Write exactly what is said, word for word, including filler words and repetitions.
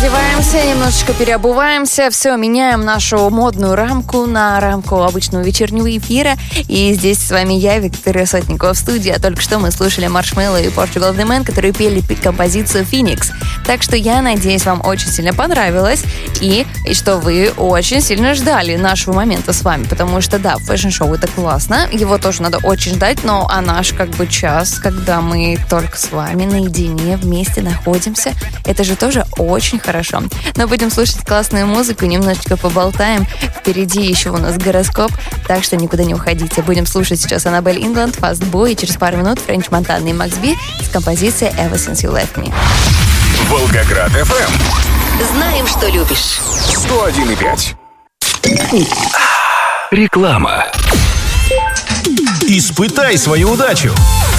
Переодеваемся, немножечко переобуваемся, все, меняем нашу модную рамку на рамку обычного вечернего эфира. И здесь с вами я, Виктория Сотникова, в студии. А только что мы слушали Маршмелло и Portugal The Man, которые пели композицию «Phoenix». Так что я надеюсь, вам очень сильно понравилось и, и что вы очень сильно ждали нашего момента с вами. Потому что, да, фэшн-шоу — это классно, его тоже надо очень ждать, но а наш как бы час, когда мы только с вами наедине вместе находимся, это же тоже очень хорошо. Но будем слушать классную музыку, немножечко поболтаем. Впереди еще у нас гороскоп, так что никуда не уходите. Будем слушать сейчас Annabelle England, Fast Boy, и через пару минут Френч Монтана и Макс Би с композицией Ever Since You Left Me. Волгоград эф эм. Знаем, что любишь. сто один и пять. Реклама. Испытай свою удачу.